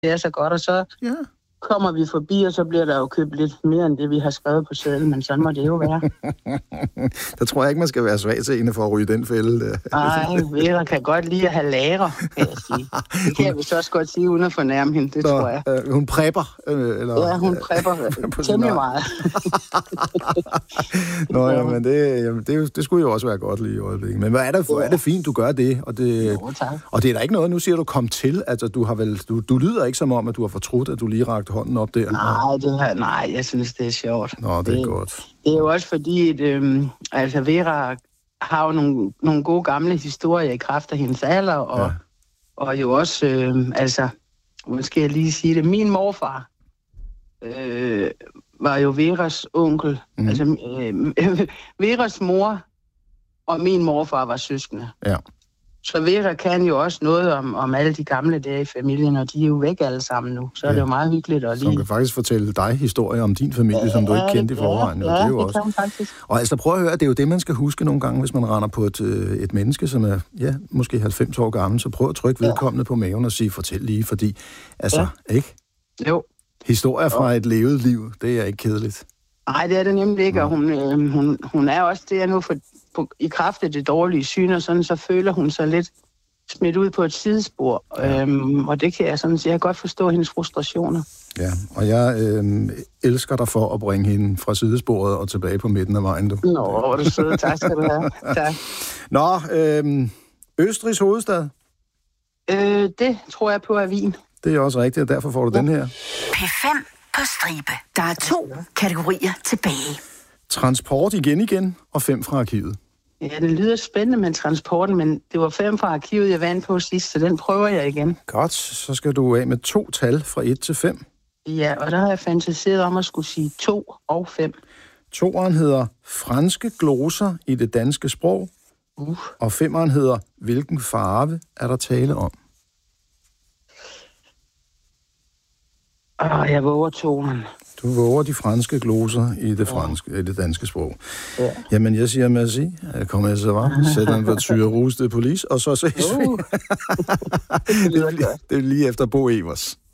det er så godt, og så kommer vi forbi, og så bliver der jo købt lidt mere end det, vi har skrevet på sedlen, men sådan må det jo være. Der tror jeg ikke, man skal være svag til en for at ryge den fælde. Nej, Vera kan godt lide at have lager, kan jeg sige. Det kan jeg vist også godt sige, uden at fornærme hende, det tror jeg. Hun prepper? Eller? Ja, hun prepper temmelig meget. Nå ja, men det skulle jo også være godt lige i øjeblikket. Men hvad er det fint, du gør det? Og det, og det er der ikke noget, nu siger du kom til, altså du lyder ikke som om, at du har fortrudt, at du lige rakte hånden op der. Nej, jeg synes, det er sjovt. Nå, det er godt. Det er jo også fordi, at Vera har jo nogle gode gamle historier i kraft af hendes alder, og jo også, måske jeg lige sige det, min morfar var jo Veras onkel. Altså, Veras mor og min morfar var søskende. Ja. Så Vera kan jo også noget om alle de gamle dage i familien, og de er jo væk alle sammen nu. Så er det jo meget hyggeligt at lige... Som kan faktisk fortælle dig historier om din familie, som du ikke kendte i forvejen. Ja, det er jo det også. kan hun faktisk. Og altså prøv at høre, det er jo det, man skal huske nogle gange, hvis man render på et menneske, som er måske 90 år gammel, så prøv at trykke vedkommende på maven og sige, fortæl lige, fordi, ikke? Jo. Historier fra et levet liv, det er ikke kedeligt. Nej, det er det nemlig ikke, og hun er også det, nu i kraft af det dårlige syn, og sådan, så føler hun sig lidt smidt ud på et sidespor. Og det kan jeg sådan sige, jeg kan godt forstå hendes frustrationer. Ja, og jeg elsker dig for at bringe hende fra sidesporet og tilbage på midten af vejen. Nå, hvor er du sød. Tak skal du have. Tak. Nå, Østrigs hovedstad? Det tror jeg på er Wien. Det er også rigtigt, og derfor får du den her. P5 på stribe. Der er 2 kategorier tilbage. Transport igen, og 5 fra arkivet. Ja, det lyder spændende med transporten, men det var 5 fra arkivet, jeg vandt på sidst, så den prøver jeg igen. Godt, så skal du af med 2 tal fra 1 til 5. Ja, og der har jeg fantaseret om at skulle sige 2 og 5. 2'eren hedder franske gloser i det danske sprog, og 5'eren hedder hvilken farve er der tale om? Jeg våger 2'eren. Du våger de franske gloser i det danske sprog. Ja. Jamen, jeg siger merci. Jeg kommer altså var. Sætter en voiture rouge de police, og så ses vi. Det er lige efter Bo Evers.